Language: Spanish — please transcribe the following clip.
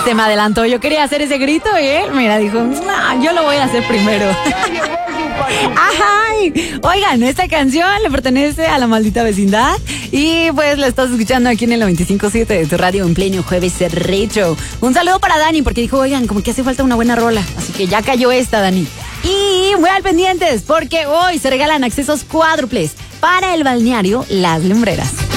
Se me adelantó, yo quería hacer ese grito y él, mira, dijo, no, yo lo voy a hacer primero. Ajá. Oigan, esta canción le pertenece a La Maldita Vecindad y pues la estás escuchando aquí en el 95.7 de tu radio en pleno jueves retro. Un saludo para Dani porque dijo, oigan, como que hace falta una buena rola, así que ya cayó esta, Dani. Y muy al pendientes porque hoy se regalan accesos cuádruples para el balneario Las Lumbreras.